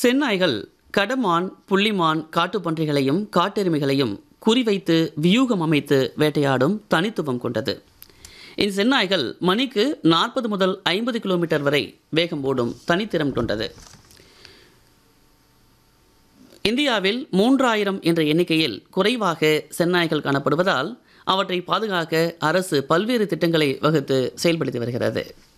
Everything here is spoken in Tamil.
செந்நாய்கள் கடமான், புள்ளிமான், காட்டுப்பன்றிகளையும் காட்டெருமைகளையும் குறிவைத்து வியூகம் அமைத்து வேட்டையாடும் தனித்துவம் கொண்டது. இந்த செந்நாய்கள் மணிக்கு 40 முதல் 50 கிலோமீட்டர் வரை வேகம் ஓடும் தனித்திறம் கொண்டது. இந்தியாவில் 3000 என்ற எண்ணிக்கையில் குறைவாக செந்நாய்கள் காணப்படுவதால் அவற்றை பாதுகாக்க அரசு பல்வேறு திட்டங்களை வகுத்து செயல்படுத்தி வருகிறது.